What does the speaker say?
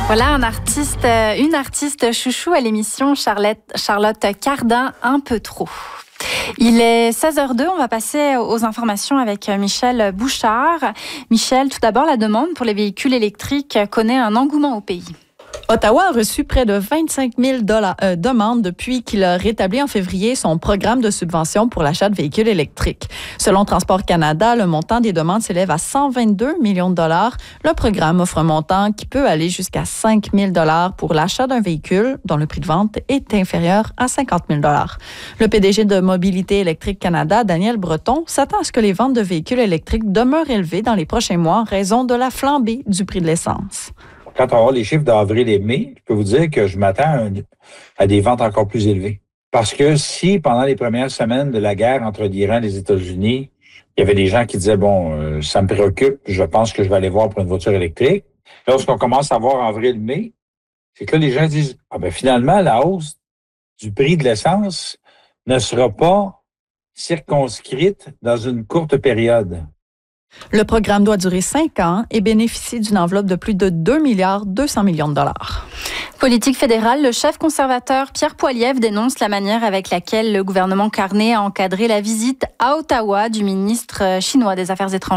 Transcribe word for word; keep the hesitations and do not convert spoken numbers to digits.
Voilà un artiste, une artiste chouchou à l'émission, Charlotte, Charlotte Cardin, un peu trop. Il est seize heures deux, on va passer aux informations avec Michel Bouchard. Michel, tout d'abord, la demande pour les véhicules électriques connaît un engouement au pays. Ottawa a reçu près de vingt-cinq mille dollars, euh, demandes depuis qu'il a rétabli en février son programme de subvention pour l'achat de véhicules électriques. Selon Transport Canada, le montant des demandes s'élève à cent vingt-deux millions de dollars. Le programme offre un montant qui peut aller jusqu'à cinq mille dollars pour l'achat d'un véhicule dont le prix de vente est inférieur à cinquante mille dollars. Le P D G de Mobilité électrique Canada, Daniel Breton, s'attend à ce que les ventes de véhicules électriques demeurent élevées dans les prochains mois en raison de la flambée du prix de l'essence. Quand on va les chiffres d'avril et mai, je peux vous dire que je m'attends à, un, à des ventes encore plus élevées. Parce que si, pendant les premières semaines de la guerre entre l'Iran et les États-Unis, il y avait des gens qui disaient, bon, euh, ça me préoccupe, je pense que je vais aller voir pour une voiture électrique. Lorsqu'on commence à voir en avril-mai, c'est que là, les gens disent, ah ben finalement, la hausse du prix de l'essence ne sera pas circonscrite dans une courte période. Le programme doit durer cinq ans et bénéficie d'une enveloppe de plus de deux milliards deux cents millions de dollars. Politique fédérale, le chef conservateur Pierre Poilievre dénonce la manière avec laquelle le gouvernement Carney a encadré la visite à Ottawa du ministre chinois des Affaires étrangères.